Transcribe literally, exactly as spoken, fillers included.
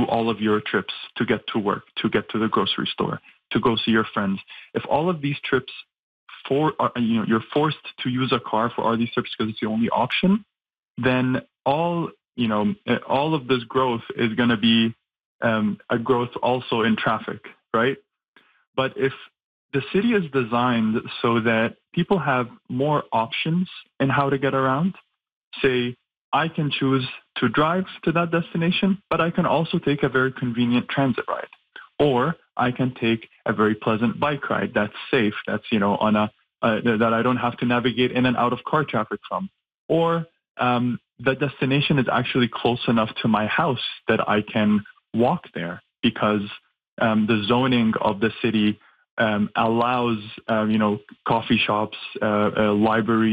all of your trips to get to work, to get to the grocery store, to go see your friends. If all of these trips for are, you know you're forced to use a car for all these trips because it's the only option, then all you know all of this growth is going to be um, a growth also in traffic, right? But if the city is designed so that people have more options in how to get around, say, I can choose to drive to that destination, but I can also take a very convenient transit ride. Or I can take a very pleasant bike ride that's safe, that's, you know, on a, uh, that I don't have to navigate in and out of car traffic from. Or um, the destination is actually close enough to my house that I can walk there because um, the zoning of the city um, allows, uh, you know, coffee shops, uh, uh, libraries,